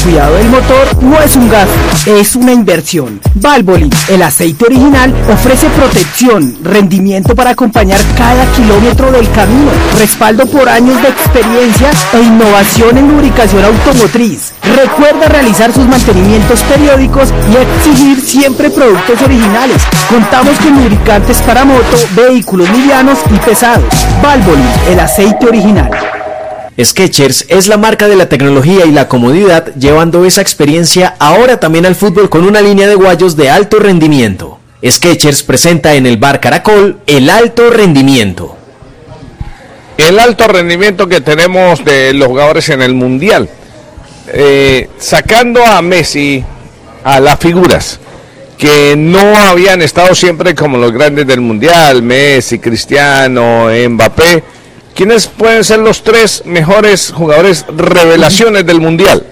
Cuidado del motor no es un gasto, es una inversión. Valvoline, el aceite original, ofrece protección, rendimiento para acompañar cada kilómetro del camino, respaldo por años de experiencia e innovación en lubricación automotriz. Recuerda realizar sus mantenimientos periódicos y exigir siempre productos originales. Contamos con lubricantes para moto, vehículos livianos y pesados. Valvoline, el aceite original. Skechers es la marca de la tecnología y la comodidad, llevando esa experiencia ahora también al fútbol con una línea de guayos de alto rendimiento. Skechers presenta en el Bar Caracol el alto rendimiento. El alto rendimiento que tenemos de los jugadores en el Mundial. Sacando a Messi, a las figuras que no habían estado siempre como los grandes del Mundial, Messi, Cristiano, Mbappé. ¿Quiénes pueden ser los tres mejores jugadores revelaciones del Mundial?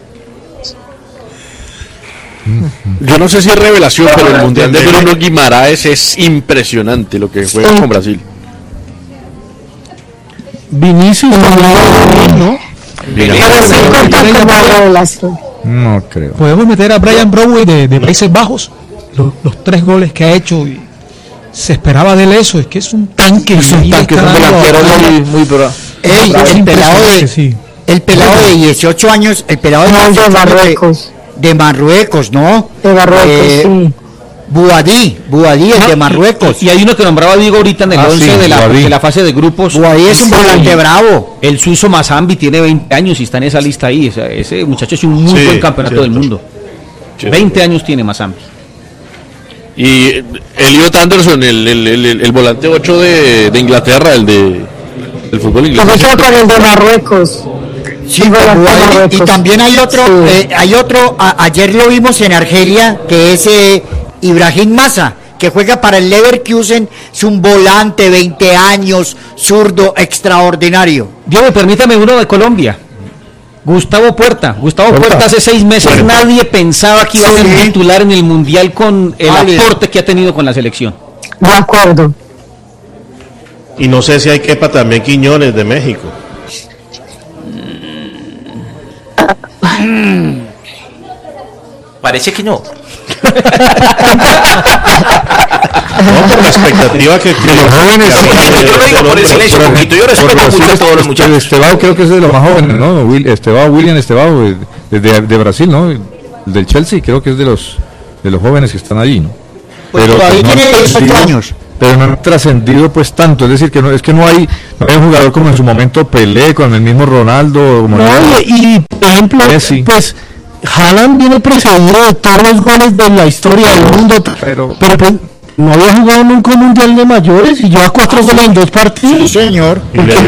Yo no sé si es revelación, pero el Mundial de Bruno Guimaraes es impresionante lo que juega con Brasil. Vinicius, ¿no? No creo. Podemos meter a Brian Browey de Países Bajos, los 3 goles que ha hecho y se esperaba de él eso, es que es un tanque. Es un delantero muy pro. El pelado de 18 años, el pelado de Marruecos. De Marruecos, ¿no? De Marruecos, sí. Buadí es de Marruecos. Y hay uno que nombraba Diego ahorita en el 11 de la fase de grupos. Buadí es un volante bravo. El suizo Mazambi tiene 20 años y está en esa lista ahí. O sea, ese muchacho es un muy buen campeonato del mundo. 20 años tiene Mazambi. Y Elliot Anderson, el volante 8 de Inglaterra, el fútbol inglés. Con el de Marruecos. Sí, y también hay otro, ayer lo vimos en Argelia, que es Ibrahim Massa, que juega para el Leverkusen, es un volante, 20 años, zurdo, extraordinario. Diego, permítame uno de Colombia. Gustavo Puerta hace 6 meses nadie pensaba que iba a ser titular en el Mundial con el aporte que ha tenido con la selección. De acuerdo. Y no sé si hay quepa también Quiñones de México. Parece que no. No, por la expectativa que los jóvenes. Yo lo digo por el silencio, poquito. Yo respeto mucho a todos los muchachos. Estebao creo que es de los más jóvenes, ¿no? William Estebao, de Brasil, ¿no? El del Chelsea, creo que es de los jóvenes que están allí, ¿no? Pero todavía tiene 18 años. Pero no han trascendido pues tanto, es decir, que no hay un jugador como en su momento Pelé, con el mismo Ronaldo, como y por ejemplo, Messi. Pues Haaland viene precedido de todos los goles de la historia del mundo, pero pues, no había jugado nunca un mundial de mayores y lleva 4 goles en 2 partidos. Sí, señor.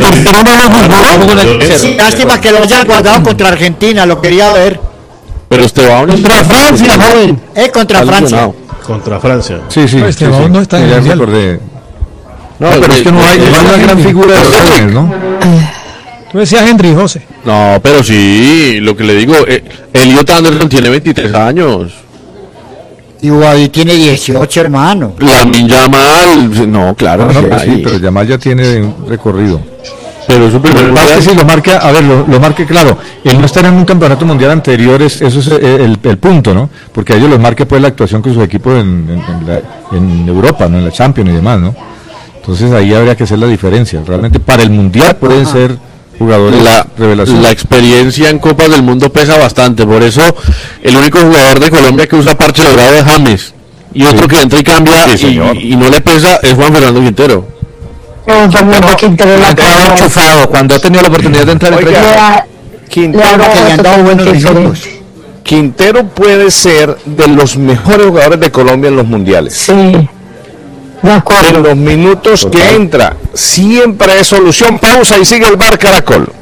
Lástima que lo hayan guardado contra Argentina, lo quería ver. Pero contra Francia, joven. Contra Francia. Contra Francia. Sí. No está en el mundial. No, pero es que no hay una gran figura de los jóvenes, ¿no? Tú decías Henry, José. No, pero sí, lo que le digo, Elliot Anderson tiene 23 años. Y Buadí tiene 18, hermano. Lamine Yamal, no, claro. Pero Yamal ya tiene un recorrido. Pero su primer mundial, sí, lo marque, claro. El no estar en un campeonato mundial anterior, eso es el punto, ¿no? Porque a ellos los marca pues la actuación con sus equipos en Europa, ¿no? En la Champions y demás, ¿no? Entonces ahí habría que hacer la diferencia. Realmente para el mundial pueden ser jugadores revelación. La experiencia en Copas del Mundo pesa bastante, por eso el único jugador de Colombia que usa parche dorado es James, y otro que entra y cambia y no le pesa es Juan Fernando Quintero. Enchufado cuando ha tenido la oportunidad de entrar Quintero puede ser de los mejores jugadores de Colombia en los mundiales. Sí, de acuerdo. En los minutos que entra siempre es solución. Pausa y sigue el Bar Caracol.